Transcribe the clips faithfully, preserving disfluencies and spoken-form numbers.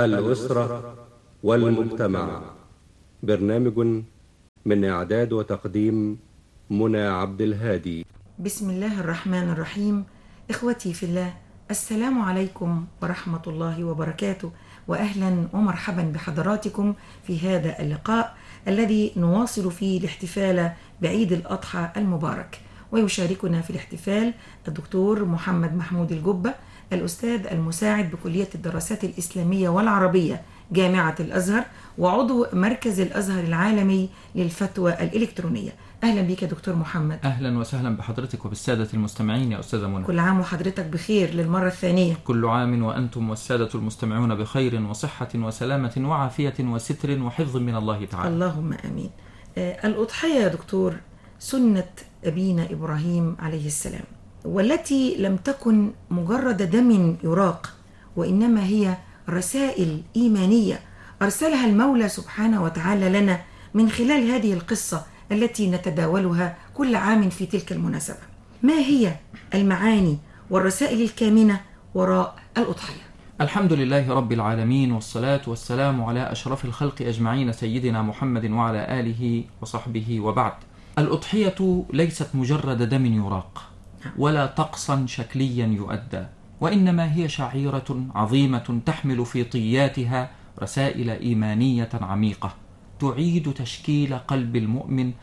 الأسرة والمجتمع. برنامج من إعداد وتقديم منى عبد الهادي. بسم الله الرحمن الرحيم. إخوتي في الله، السلام عليكم ورحمة الله وبركاته، وأهلا ومرحبا بحضراتكم في هذا اللقاء الذي نواصل فيه الاحتفال بعيد الأضحى المبارك. ويشاركنا في الاحتفال الدكتور محمد محمود الجبة، الأستاذ المساعد بكلية الدراسات الإسلامية والعربية جامعة الأزهر، وعضو مركز الأزهر العالمي للفتوى الإلكترونية. أهلا بك دكتور محمد. أهلا وسهلا بحضرتك وبالسادة المستمعين يا أستاذة منى. كل عام وحضرتك بخير للمرة الثانية. كل عام وأنتم والسادة المستمعون بخير وصحة وسلامة وعافية وستر وحفظ من الله تعالى. اللهم آمين. آه الأضحية يا دكتور سنة أبينا إبراهيم عليه السلام، والتي لم تكن مجرد دم يراق، وإنما هي رسائل إيمانية أرسلها المولى سبحانه وتعالى لنا من خلال هذه القصة التي نتداولها كل عام في تلك المناسبة. ما هي المعاني والرسائل الكامنة وراء الأضحية؟ الحمد لله رب العالمين، والصلاة والسلام على أشرف الخلق أجمعين سيدنا محمد وعلى آله وصحبه وبعد. الأضحية ليست مجرد دم يراق ولا طقسا شكليا يؤدى، وإنما هي شعيرة عظيمة تحمل في طياتها رسائل إيمانية عميقة تعيد تشكيل قلب المؤمن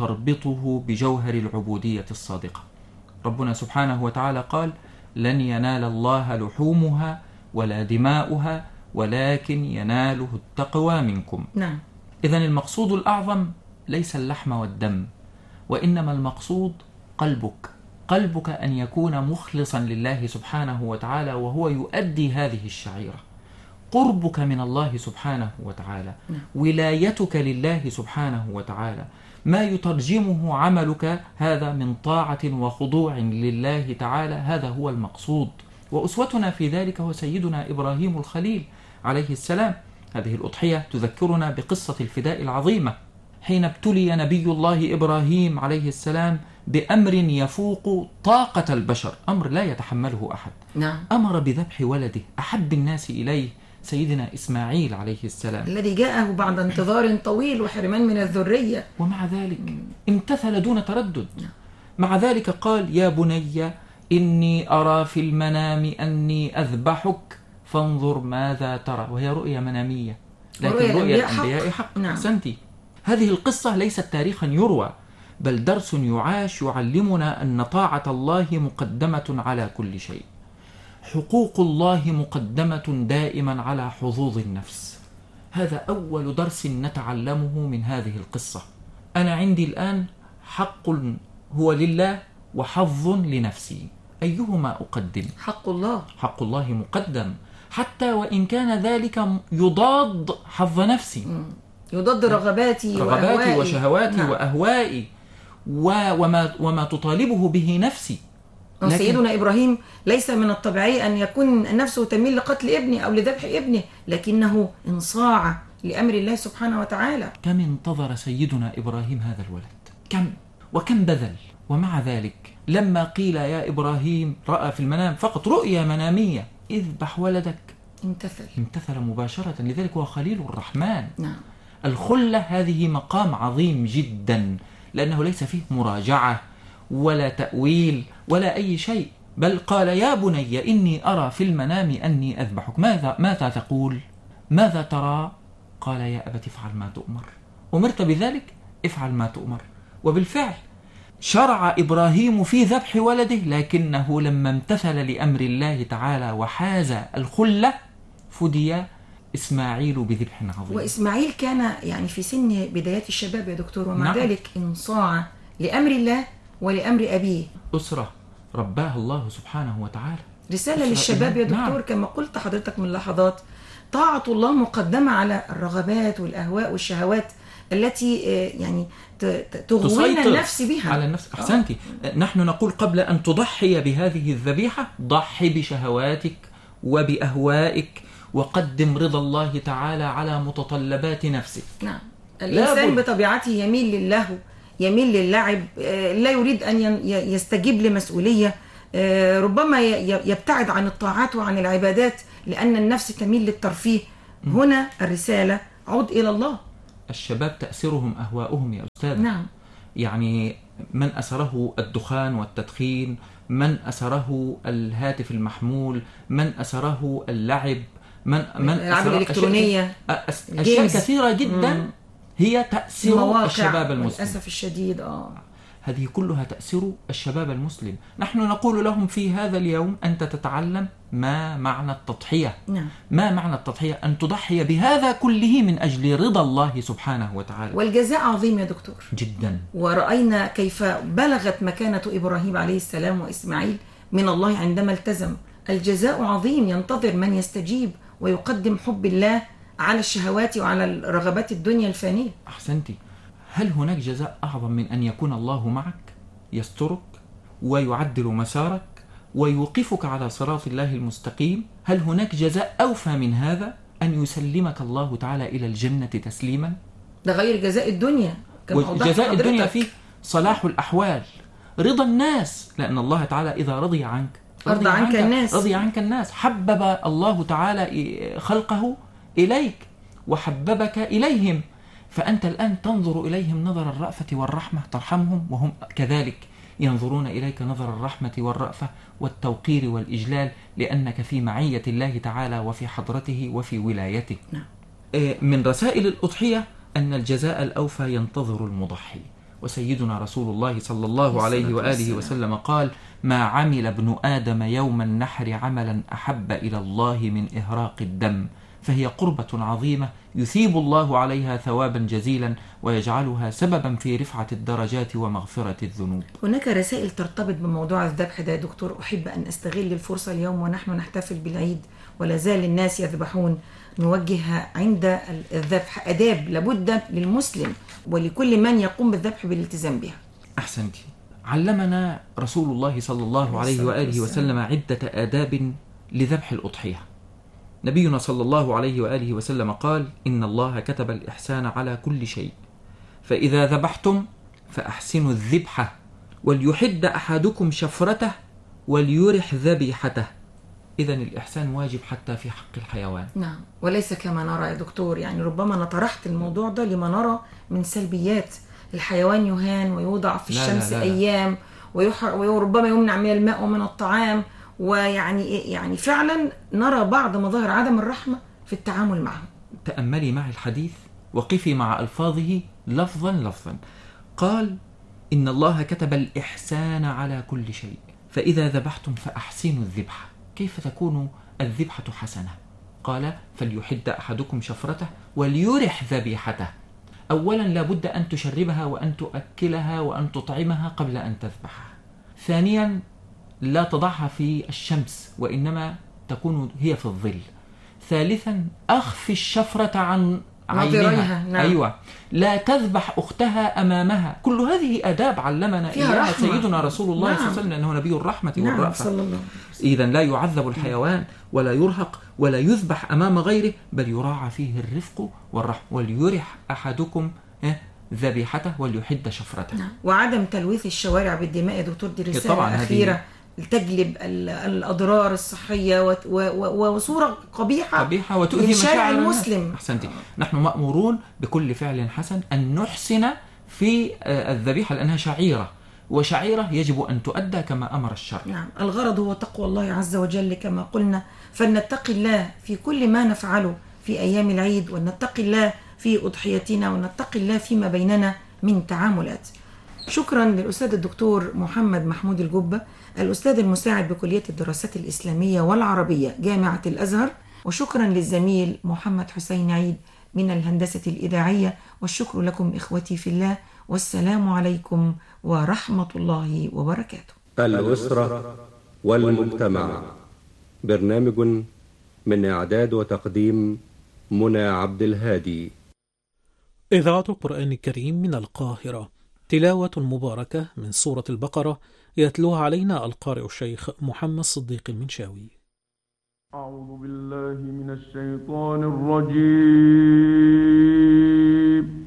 وتربطه بجوهر العبودية الصادقة. ربنا سبحانه وتعالى قال: لن ينال الله لحومها ولا دماؤها ولكن يناله التقوى منكم. نعم. إذن المقصود الأعظم ليس اللحم والدم، وإنما المقصود قلبك قلبك أن يكون مخلصا لله سبحانه وتعالى وهو يؤدي هذه الشعيرة. قربك من الله سبحانه وتعالى، ولايتك لله سبحانه وتعالى، ما يترجمه عملك هذا من طاعة وخضوع لله تعالى، هذا هو المقصود. وأسوتنا في ذلك هو سيدنا إبراهيم الخليل عليه السلام. هذه الأضحية تذكرنا بقصة الفداء العظيمة، حين ابتلي نبي الله إبراهيم عليه السلام بأمر يفوق طاقة البشر، أمر لا يتحمله أحد. نعم. أمر بذبح ولده أحب الناس إليه سيدنا إسماعيل عليه السلام، الذي جاءه بعد انتظار طويل وحرمان من الذرية، ومع ذلك امتثل دون تردد. مع ذلك قال: يا بني إني أرى في المنام أني أذبحك فانظر ماذا ترى. وهي رؤية منامية، لكن رؤية الأنبياء حق. نعم. أحسنتي. هذه القصة ليست تاريخا يروى، بل درس يعاش يعلمنا أن طاعة الله مقدمة على كل شيء. حقوق الله مقدمة دائما على حظوظ النفس. هذا أول درس نتعلمه من هذه القصة. أنا عندي الآن حق هو لله وحظ لنفسي، أيهما أقدم؟ حق الله. حق الله مقدم، حتى وإن كان ذلك يضاد حظ نفسي، يضاد رغباتي رغباتي وشهواتي. نعم. وأهوائي وما, وما تطالبه به نفسي. لكن سيدنا إبراهيم ليس من الطبيعي أن يكون نفسه تميل لقتل ابنه أو لذبح ابنه، لكنه انصاع لأمر الله سبحانه وتعالى. كم انتظر سيدنا إبراهيم هذا الولد، كم وكم بذل، ومع ذلك لما قيل يا إبراهيم، رأى في المنام فقط رؤيا منامية، اذبح ولدك، امتثل امتثل مباشرة. لذلك هو خليل الرحمن. نعم. الخلة هذه مقام عظيم جدا، لأنه ليس فيه مراجعة ولا تأويل ولا أي شيء، بل قال: يا بني إني أرى في المنام أني أذبحك، ماذا ماذا تقول؟ ماذا ترى؟ قال: يا أبت افعل ما تؤمر، أمرت بذلك، افعل ما تؤمر. وبالفعل شرع إبراهيم في ذبح ولده، لكنه لما امتثل لأمر الله تعالى وحاز الخلة فدي إسماعيل بذبح عظيم. وإسماعيل كان يعني في سن بدايات الشباب يا دكتور، ومع نعم. ذلك انصاع لأمر الله ولأمر أبيه. أسرة رباها الله سبحانه وتعالى. رسالة للشباب يا دكتور. نعم. كما قلت حضرتك من لحظات، طاعة الله مقدمة على الرغبات والأهواء والشهوات التي يعني تغوينا النفس بها على النفس. أحسنتي. آه. نحن نقول قبل أن تضحي بهذه الذبيحة ضحي بشهواتك وبأهوائك، وقدم رضا الله تعالى على متطلبات نفسك. نعم. الإنسان بطبيعته يميل لله، يميل للعب، لا يريد أن يستجيب لمسؤولية، ربما يبتعد عن الطاعات وعن العبادات لأن النفس تميل للترفيه هنا الرسالة عود إلى الله. الشباب تأسرهم أهواؤهم يا أستاذ. نعم. يعني من أسره الدخان والتدخين، من أسره الهاتف المحمول، من أسره اللعب، من من الألعاب الإلكترونية، أشياء, أشياء كثيرة جدا. مم. هي تأثير الشباب المسلم للأسف الشديد. آه. هذه كلها تأثير الشباب المسلم. نحن نقول لهم في هذا اليوم أنت تتعلم ما معنى التضحية. نعم. ما معنى التضحية؟ أن تضحي بهذا كله من أجل رضا الله سبحانه وتعالى. والجزاء عظيم يا دكتور جدا. ورأينا كيف بلغت مكانة إبراهيم عليه السلام وإسماعيل من الله عندما التزم. الجزاء عظيم، ينتظر من يستجيب ويقدم حب الله على الشهوات وعلى رغبات الدنيا الفانية. أحسنتي. هل هناك جزاء أعظم من أن يكون الله معك يسترك ويعدل مسارك ويوقفك على صراط الله المستقيم؟ هل هناك جزاء أوفى من هذا أن يسلمك الله تعالى إلى الجنة تسليما؟ ده غير جزاء الدنيا. جزاء الدنيا فيه صلاح الأحوال، رضا الناس، لأن الله تعالى إذا رضي عنك رضي عنك, عنك الناس رضي عنك الناس. حبب الله تعالى خلقه إليك وحببك إليهم، فأنت الآن تنظر إليهم نظر الرأفة والرحمة، ترحمهم وهم كذلك ينظرون إليك نظر الرحمة والرأفة والتوقير والإجلال، لأنك في معية الله تعالى وفي حضرته وفي ولايته. نعم. من رسائل الأضحية أن الجزاء الأوفى ينتظر المضحي. وسيدنا رسول الله صلى الله عليه وآله وسلم قال: ما عمل ابن آدم يوم النحر عملا أحب إلى الله من إهراق الدم، فهي قربة عظيمة يثيب الله عليها ثوابا جزيلا ويجعلها سببا في رفعة الدرجات ومغفرة الذنوب. هناك رسائل ترتبط بموضوع الذبح ده يا دكتور. أحب أن أستغل الفرصة اليوم ونحن نحتفل بالعيد ولا زال الناس يذبحون، نوجه عند الذبح أداب لابد للمسلم ولكل من يقوم بالذبح بالالتزام بها. أحسنتي. علمنا رسول الله صلى الله عليه وآله وسلم عدة آداب لذبح الأضحية. نبينا صلى الله عليه وآله وسلم قال: إن الله كتب الإحسان على كل شيء، فإذا ذبحتم فأحسنوا الذبحة، وليحد أحدكم شفرته وليرح ذبيحته. إذن الإحسان واجب حتى في حق الحيوان. نعم، وليس كما نرى يا دكتور. يعني ربما أنا طرحت الموضوع ده لما نرى من سلبيات. الحيوان يهان ويوضع في لا الشمس لا لا أيام وربما يمنع من الماء ومن الطعام، ويعني يعني فعلا نرى بعض مظاهر عدم الرحمة في التعامل معه. تأملي معي الحديث وقفي مع ألفاظه لفظا لفظا. قال: إن الله كتب الإحسان على كل شيء، فإذا ذبحتم فأحسنوا الذبحة. كيف تكون الذبحة حسنة؟ قال: فليحد أحدكم شفرته وليرح ذبيحته. أولا لابد أن تشربها وأن تؤكلها وأن تطعمها قبل أن تذبحها. ثانيا لا تضعها في الشمس وإنما تكون هي في الظل. ثالثا أخفي الشفرة عن عينها. نعم. أيوة. لا تذبح أختها أمامها. كل هذه آداب علمنا إياها سيدنا رسول الله صلى الله عليه وسلم، أنه نبي الرحمة والرأفة. نعم. إذن لا يعذب الحيوان ولا يرهق ولا يذبح أمام غيره، بل يراعى فيه الرفق والرحمة. وليرح أحدكم ذبيحته وليحد شفرته. نعم. وعدم تلويث الشوارع بالدماء يا دكتور، دي رسالة أخيرة تجلب الأضرار الصحية وصورة قبيحة قبيحة وتؤذي مشاعر المسلم. أحسنتي. نحن مأمورون بكل فعل حسن أن نحسن في الذبيحة لأنها شعيرة، وشعيرة يجب أن تؤدى كما أمر الشرع. نعم. الغرض هو تقوى الله عز وجل كما قلنا، فلنتقي الله في كل ما نفعله في أيام العيد، ونتقي الله في أضحيتنا، ونتقي الله فيما بيننا من تعاملات. شكرا للأستاذ الدكتور محمد محمود الجبة، الأستاذ المساعد بكلية الدراسات الإسلامية والعربية جامعة الأزهر، وشكرا للزميل محمد حسين عيد من الهندسة الإذاعية. والشكر لكم إخوتي في الله، والسلام عليكم ورحمة الله وبركاته. الأسرة والمجتمع، برنامج من إعداد وتقديم منى عبد الهادي. إذاعة القرآن الكريم من القاهرة، تلاوة مباركة من سورة البقرة يتلوها علينا القارئ الشيخ محمد صديق المنشاوي. أعوذ بالله من الشيطان الرجيم.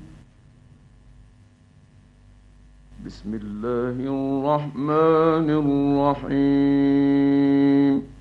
بسم الله الرحمن الرحيم.